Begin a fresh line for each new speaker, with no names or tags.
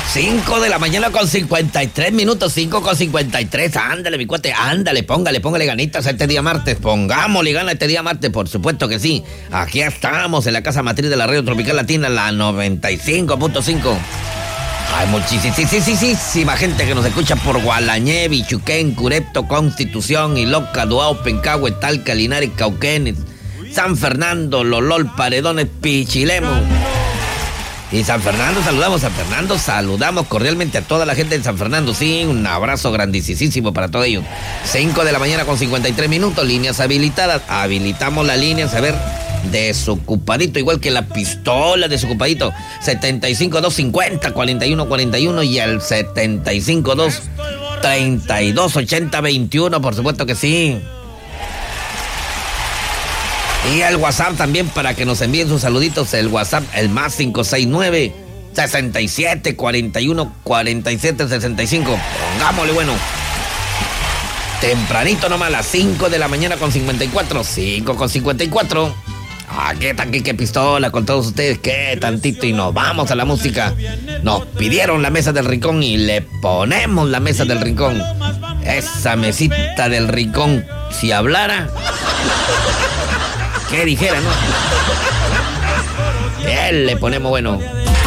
5 de la mañana con 53 minutos, 5 con 53. Ándale, mi cuate, ándale, póngale ganitas a este día martes. Pongámosle gana este día martes, por supuesto que sí. Aquí estamos en la casa matriz de la Radio Tropical Latina, la 95.5. Hay muchísima gente que nos escucha por Gualañé, Bichuquén, Curepto, Constitución, Iloca, Duao, Pencahue, Talca, Linares, Cauquenes, San Fernando, Lolol, Paredones, Pichilemu. Y San Fernando, saludamos cordialmente a toda la gente de San Fernando. Sí, un abrazo grandísimo para todos ellos. 5 de la mañana con 53 minutos, líneas habilitadas. Habilitamos las líneas, a ver, desocupadito, igual que la pistola desocupadito. 75-250-4141 y el 75-232-80-21, por supuesto que sí. Y el WhatsApp también para que nos envíen sus saluditos. El WhatsApp, el más 569 67 41 47 65. Pongámosle bueno. Tempranito nomás, a las 5 de la mañana con 54. 5 con 54. Ah, qué tanque, qué pistola con todos ustedes, qué tantito. Y nos vamos a la música. Nos pidieron la mesa del rincón y le ponemos la mesa del rincón. Esa mesita del rincón, si hablara, ¿qué dijera, no? Él le ponemos bueno.